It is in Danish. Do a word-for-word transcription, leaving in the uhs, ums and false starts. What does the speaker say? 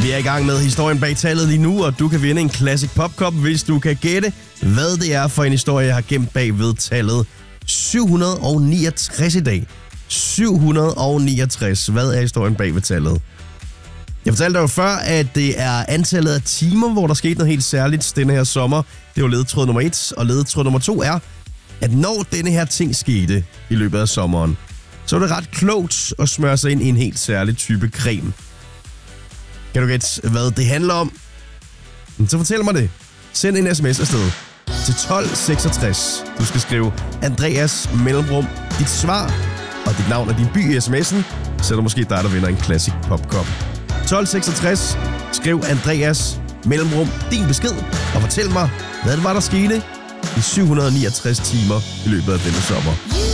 Vi er i gang med historien bag tallet lige nu, og du kan vinde en Classic Popcup, hvis du kan gætte, hvad det er for en historie, jeg har gemt bag ved tallet syv hundrede og niogtres i dag. syv hundrede og niogtres. Hvad er historien bag ved tallet? Jeg fortalte dig jo før, at det er antallet af timer, hvor der skete noget helt særligt denne her sommer. Det var ledetråd nummer et, og ledetråd nummer to er, at når denne her ting skete i løbet af sommeren, så var det ret klogt at smøre sig ind i en helt særlig type creme. Kan du gætte, hvad det handler om? Så fortæl mig det. Send en sms afsted til tolv seksogtres. Du skal skrive Andreas mellemrum, dit svar og dit navn og din by i sms'en. Så er det måske dig, der vinder en Classic Popcup. tolv seksogtres. Skriv Andreas mellemrum, din besked, og fortæl mig, hvad det var, der skete i syv hundrede og niogtres timer i løbet af denne sommer.